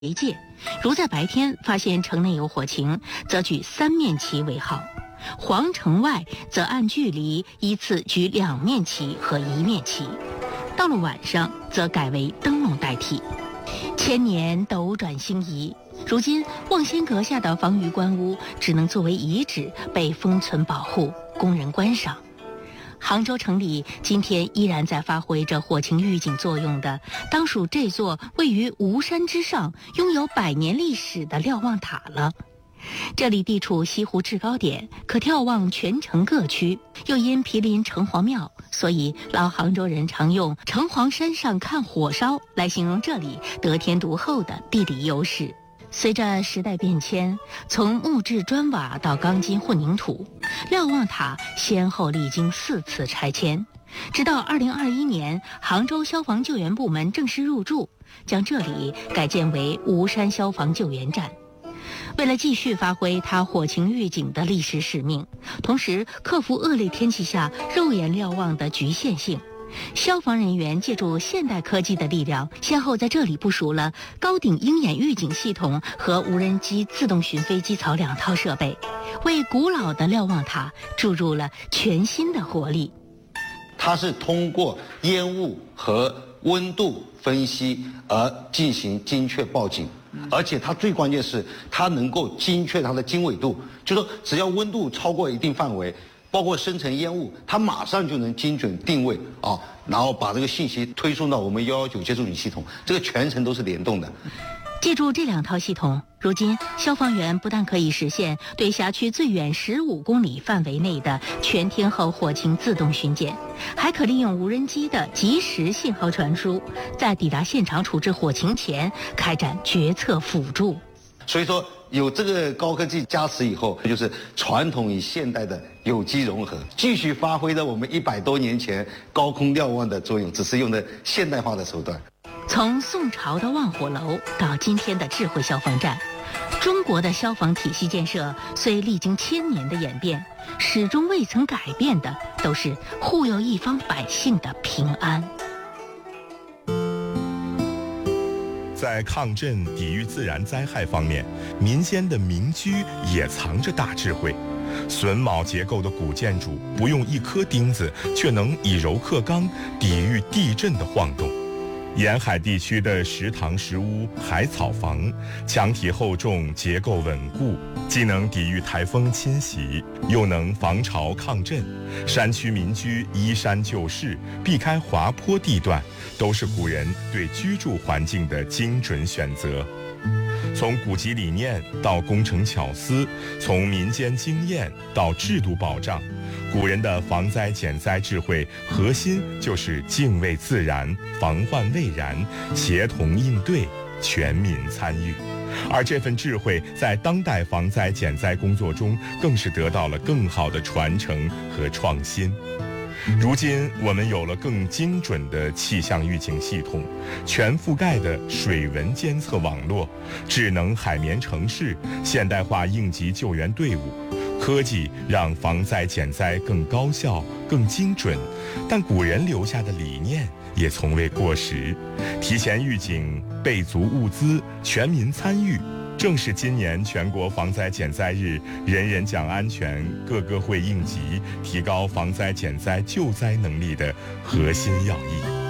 为界，如在白天发现城内有火情，则举3面旗为号；皇城外则按距离依次举2面旗和1面旗。到了晚上，则改为灯笼代替。千年斗转星移，如今望仙阁下的防御官屋只能作为遗址被封存保护，供人观赏。杭州城里今天依然在发挥着火情预警作用的，当属这座位于吴山之上、拥有100年历史的瞭望塔了。这里地处西湖制高点，可眺望全城各区，又因毗邻城隍庙，所以老杭州人常用“城隍山上看火烧”来形容这里得天独厚的地理优势。随着时代变迁，从木质砖瓦到钢筋混凝土，瞭望塔先后历经4次拆迁，直到2021年，杭州消防救援部门正式入驻，将这里改建为吴山消防救援站。为了继续发挥它火情预警的历史使命，同时克服恶劣天气下肉眼瞭望的局限性，消防人员借助现代科技的力量，先后在这里部署了高顶鹰眼预警系统和无人机自动巡飞机槽2套设备，为古老的瞭望塔注入了全新的活力。 它是通过烟雾和温度分析而进行精确报警，而且它最关键是它能够精确它的经纬度，就是说只要温度超过一定范围，包括生成烟雾，它马上就能精准定位啊，然后把这个信息推送到我们119接收警系统，这个全程都是联动的。 借助这2套系统，如今消防员不但可以实现对辖区最远15公里范围内的全天候火情自动巡检，还可利用无人机的即时信号传输，在抵达现场处置火情前开展决策辅助。 所以说有这个高科技加持以后，就是传统与现代的有机融合，继续发挥着我们100多年前高空瞭望的作用，只是用的现代化的手段。 从宋朝的望火楼到今天的智慧消防站，中国的消防体系建设虽历经1000年的演变，始终未曾改变的都是护佑一方百姓的平安。 在抗震抵御自然灾害方面，民间的民居也藏着大智慧。榫卯结构的古建筑不用1颗钉子，却能以柔克刚，抵御地震的晃动。沿海地区的石塘石屋、海草房，墙体厚重，结构稳固，既能抵御台风侵袭，又能防潮抗震。山区民居依山就势，避开滑坡地段，都是古人对居住环境的精准选择。从古籍理念到工程巧思，从民间经验到制度保障，古人的防灾减灾智慧核心就是敬畏自然、防患未然、协同应对、全民参与。而这份智慧在当代防灾减灾工作中更是得到了更好的传承和创新。如今我们有了更精准的气象预警系统，全覆盖的水文监测网络，智能海绵城市，现代化应急救援队伍，科技让防灾减灾更高效、更精准，但古人留下的理念也从未过时。提前预警、备足物资、全民参与，正是今年全国防灾减灾日人人讲安全、个个会应急，提高防灾减灾救灾能力的核心要义。